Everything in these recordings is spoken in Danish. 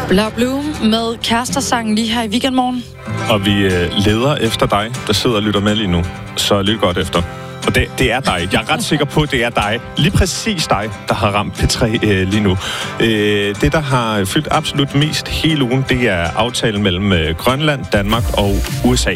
Bla Bloom med Kærester-sangen lige her i Weekendmorgen. Og vi leder efter dig, der sidder og lytter med lige nu. Så lyt godt efter. Og det er dig. Jeg er ret sikker på, at det er dig. Lige præcis dig, der har ramt P3 lige nu. Det, der har fyldt absolut mest hele ugen, det er aftalen mellem Grønland, Danmark og USA.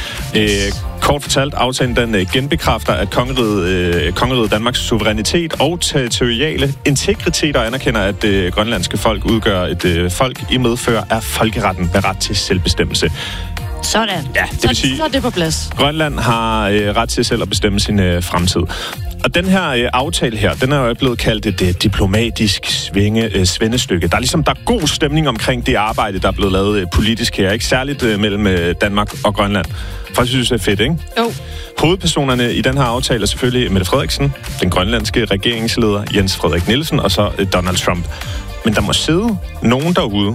Kort fortalt, aftalen den genbekræfter, at kongeriget Danmarks suverænitet og territoriale integritet og anerkender, at grønlandske folk udgør et folk i medfør af folkeretten med ret til selvbestemmelse. Sådan. Ja, det vil sige, så er det på plads. Grønland har ret til selv at bestemme sin fremtid. Og den her aftale her, den er jo blevet kaldt et diplomatisk svendestykke. Der er god stemning omkring det arbejde, der er blevet lavet politisk her. Ikke særligt mellem Danmark og Grønland. Folk synes, det er fedt, ikke? Jo. Hovedpersonerne i den her aftale er selvfølgelig Mette Frederiksen, den grønlandske regeringsleder Jens Frederik Nielsen og så Donald Trump. Men der må sidde nogen derude,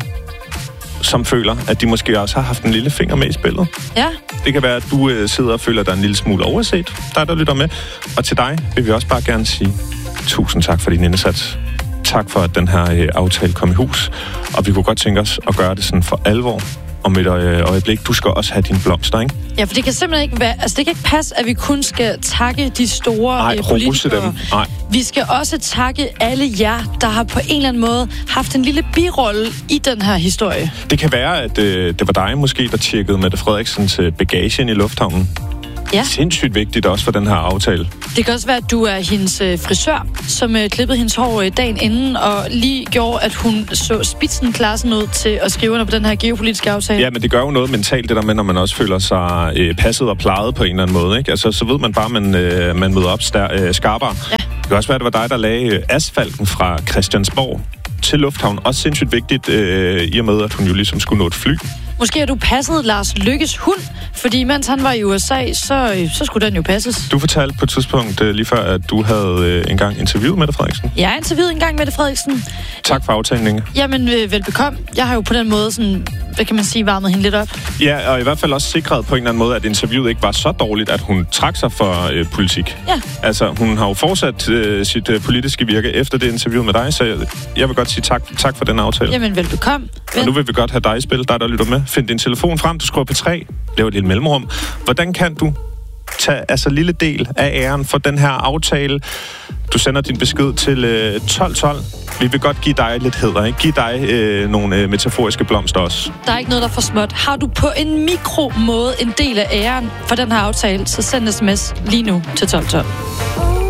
som føler, at de måske også har haft en lille finger med i spillet. Ja. Det kan være, at du sidder og føler dig en lille smule overset, der lytter med. Og til dig vil vi også bare gerne sige tusind tak for din indsats. Tak for, at den her aftale kom i hus. Og vi kunne godt tænke os at gøre det sådan for alvor om et øjeblik. Du skal også have dine blomster, ikke? Ja, for det kan simpelthen ikke være... Altså, det kan ikke passe, at vi kun skal takke de store politikere. Dem. Nej. Vi skal også takke alle jer, der har på en eller anden måde haft en lille birolle i den her historie. Det kan være, at det var dig måske, der tjekkede Mette Frederiksens bagage ind i lufthavnen. Ja. Sindssygt vigtigt også for den her aftale. Det kan også være, at du er hendes frisør, som klippede hendes hår dagen inden, og lige gjorde, at hun så spidsenklassen ud til at skrive under på den her geopolitiske aftale. Ja, men det gør jo noget mentalt, det der med, når man også føler sig passet og plejet på en eller anden måde, ikke? Altså, så ved man bare, at man møder op skarpere. Ja. Det kan også være, at det var dig, der lagde asfalten fra Christiansborg til lufthavn. Også sindssygt vigtigt, i og med, at hun jo ligesom skulle nå et fly. Måske har du passet Lars Løkkes hund, fordi mens han var i USA, så skulle den jo passes. Du fortalte på et tidspunkt lige før, at du havde engang interviewet Mette Frederiksen. Jeg har interviewet engang Mette Frederiksen. Tak for aftalen, Inge. Jamen, velbekomme. Jeg har jo på den måde sådan, hvad kan man sige, varmet hende lidt op. Ja, og i hvert fald også sikret på en eller anden måde, at interviewet ikke var så dårligt, at hun trak sig for politik. Ja. Altså, hun har jo fortsat sit politiske virke efter det interview med dig, så jeg vil godt sige tak for den aftale. Jamen, velbekomme. Og nu vil vi godt have dig i spil, der lytter med. Find din telefon frem, du skriver på 3, laver et lille mellemrum. Hvordan kan du tage lille del af æren for den her aftale? Du sender din besked til 1212. Vi vil godt give dig lidt hæder, ikke? Give dig nogle metaforiske blomster også. Der er ikke noget, der er for småt. Har du på en mikromåde en del af æren for den her aftale, så send sms lige nu til 1212.